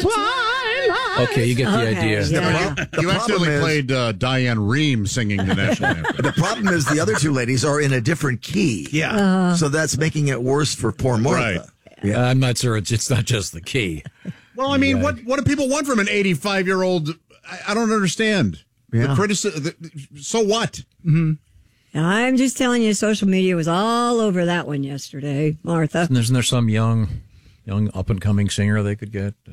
twilight. Okay, you get the idea. Yeah. You accidentally played Diane Rehm singing the national anthem. The problem is the other two ladies are in a different key. Yeah. So that's making it worse for poor Martha. Right. Yeah. I'm not sure it's not just the key. Well, I mean, what do people want from an 85-year-old? I don't understand. Yeah. The criticism. So what? I'm just telling you, social media was all over that one yesterday, Martha. Isn't there some young up-and-coming singer they could get?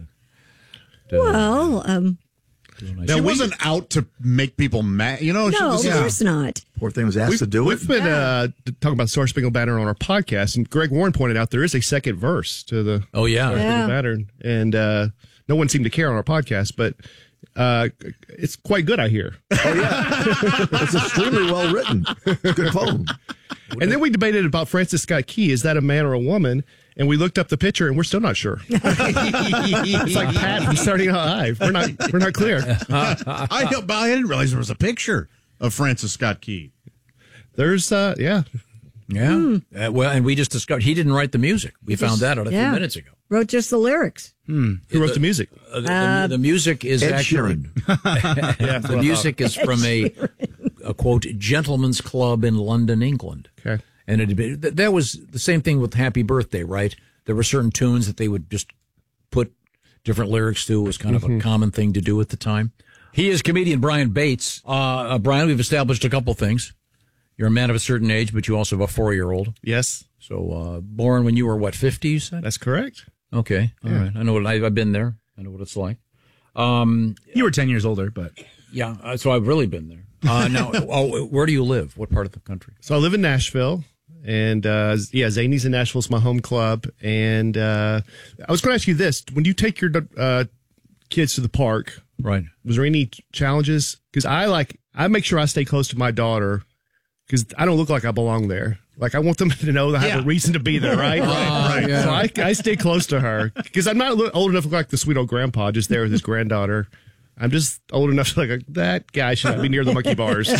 Well, She wasn't out to make people mad. You know, no, of she was, course not. Poor thing was asked to do it. We've been talking about Star Spangled Banner on our podcast, and Greg Warren pointed out there is a second verse to the Oh, yeah. Star Spangled Banner, and no one seemed to care on our podcast, but it's quite good, I hear. Oh, yeah. It's extremely well written. Good poem. And then we debated about Francis Scott Key. Is that a man or a woman? And we looked up the picture, and we're still not sure. It's like Pat from Saturday Night Live. We're not clear. I didn't realize there was a picture of Francis Scott Key. There's Yeah. Well, and we just discovered he didn't write the music. We found that out a few minutes ago. Wrote just the lyrics. who wrote the music? The music is Ed actually Sheeran. the music is from a quote gentleman's club in London, England. Okay. And that was the same thing with Happy Birthday, right? There were certain tunes that they would just put different lyrics to. It was kind of a common thing to do at the time. He is comedian Brian Bates. Brian, we've established a couple things. You're a man of a certain age, but you also have a 4-year-old. Yes. So born when you were, what, 50, you said? That's correct. Okay. All right. I know what I've been there. I know what it's like. You were 10 years older, but Yeah, so I've really been there. Now, where do you live? What part of the country? So I live in Nashville, and Zanies in Nashville is my home club. And I was going to ask you this: when you take your kids to the park, Right. was there any challenges? Because I make sure I stay close to my daughter because I don't look like I belong there. Like I want them to know that I have a reason to be there, right? Right. Yeah. So I stay close to her because I'm not old enough to look like the sweet old grandpa just there with his granddaughter. I'm just old enough to like that guy should not be near the monkey bars.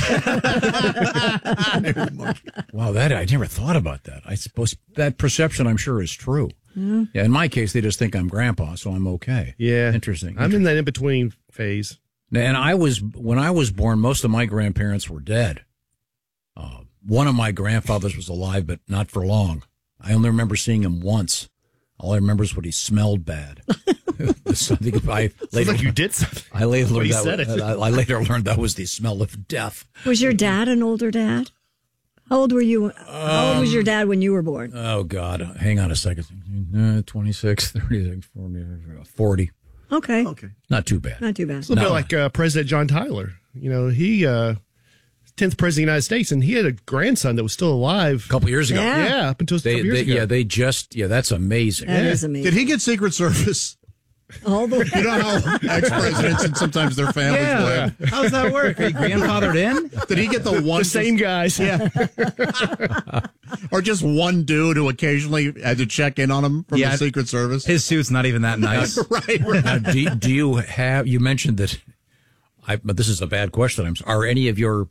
Wow, I never thought about that. I suppose that perception, I'm sure, is true. Yeah, in my case, they just think I'm grandpa, so I'm okay. Yeah, Interesting. I'm in that in between phase. And when I was born, most of my grandparents were dead. One of my grandfathers was alive, but not for long. I only remember seeing him once. All I remember is what he smelled bad. Something I later Like you did something. I later learned he said it. I later learned that was the smell of death. Was your dad an older dad? How old were you? How old was your dad when you were born? Oh, God. Hang on a second. 26, 36, 40. Okay. Not too bad. Not too bad. It's a little bit like President John Tyler. You know, he 10th president of the United States, and he had a grandson that was still alive A couple years ago. Yeah. Yeah, up until a couple years ago. Yeah, that's amazing. That is amazing. Did he get Secret Service? All the way. You know how ex-presidents and sometimes their families live? how does that work? Are you grandfathered in? Did he get the one? The same guys. Yeah. Or just one dude who occasionally had to check in on him from Yeah. the Secret Service? His suit's not even that nice. Right. Now, do you have? You mentioned that. But this is a bad question. Are any of your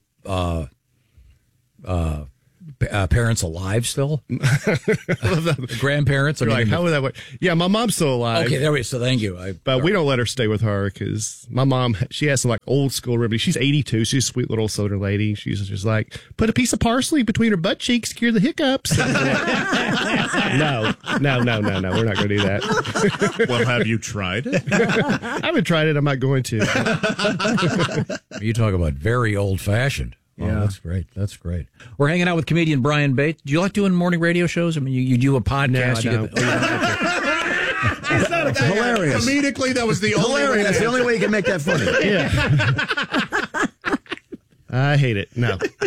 parents alive still? Grandparents? You're like, how would that work? Yeah, my mom's still alive. Okay, there we go. So thank you. But we don't let her stay with her because my mom, she has some like old school remedy. She's 82. She's a sweet little Southern lady. She's just like, put a piece of parsley between her butt cheeks, cure the hiccups. No. We're not going to do that. Well, have you tried it? I haven't tried it. I'm not going to. You talk about very old fashioned. Oh, Yeah. that's great. That's great. We're hanging out with comedian Brian Bates. Do you like doing morning radio shows? I mean, you do a podcast. No, I don't. It's hilarious. Comedically, that was the only way. Hilarious. That's the only way you can make that funny. Yeah. I hate it. No.